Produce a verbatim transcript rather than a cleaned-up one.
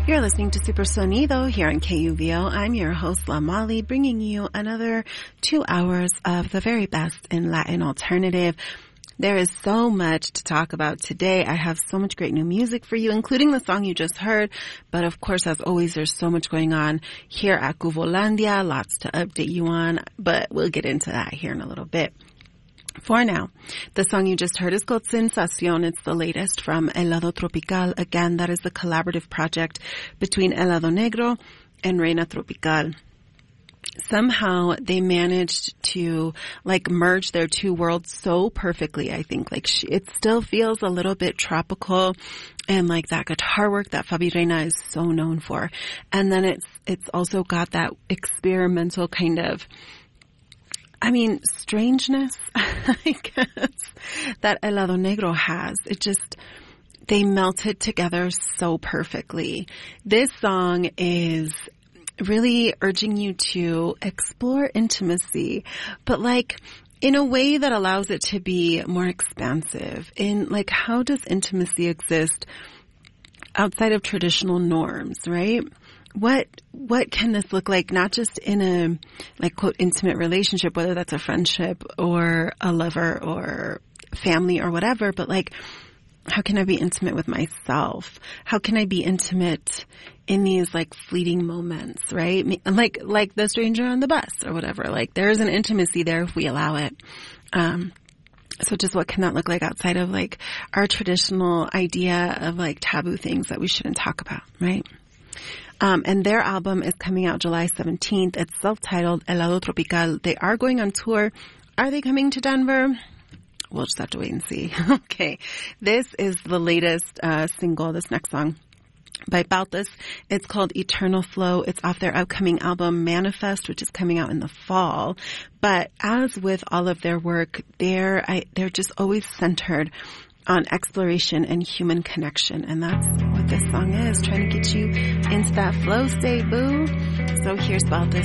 You're listening to Super Sonido here on K U V O. I'm your host, La Molly, bringing you another two hours of the very best in Latin alternative. There is so much to talk about today. I have so much great new music for you, including the song you just heard. But of course, as always, there's so much going on here at Cuvolandia, lots to update you on, but we'll get into that here in a little bit. For now, the song you just heard is called Sensación. It's the latest from Helado Tropical. Again, that is the collaborative project between Helado Negro and Reina Tropical. Somehow they managed to like merge their two worlds so perfectly. I think like she, it still feels a little bit tropical and like that guitar work that Fabi Reina is so known for. And then it's, it's also got that experimental kind of, I mean, strangeness, I guess, that Helado Negro has. It just, they melted together so perfectly. This song is really urging you to explore intimacy, but like in a way that allows it to be more expansive. In like, how does intimacy exist outside of traditional norms, right? What, what can this look like, not just in a, like, quote, intimate relationship, whether that's a friendship or a lover or family or whatever, but like, how can I be intimate with myself? How can I be intimate in these like fleeting moments, right? Like, like the stranger on the bus or whatever. Like there's an intimacy there if we allow it. Um, so just what can that look like outside of like our traditional idea of like taboo things that we shouldn't talk about, right? Um, and their album is coming out July seventeenth. It's self-titled Helado Tropical. They are going on tour. Are they coming to Denver? We'll just have to wait and see. Okay. This is the latest uh, single, this next song by Bautas. It's called Eternal Flow. It's off their upcoming album Manifest, which is coming out in the fall. But as with all of their work, they're, I, they're just always centered on exploration and human connection. And that's what this song is, trying to get you into that flow state, boo. So here's Bautas